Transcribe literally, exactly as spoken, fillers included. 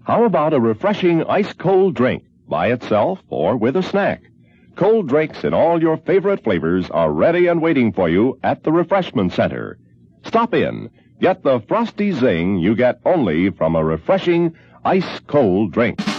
How about a refreshing ice-cold drink, by itself or with a snack? Cold drinks in all your favorite flavors are ready and waiting for you at the Refreshment Center. Stop in. Get the frosty zing you get only from a refreshing ice-cold drink.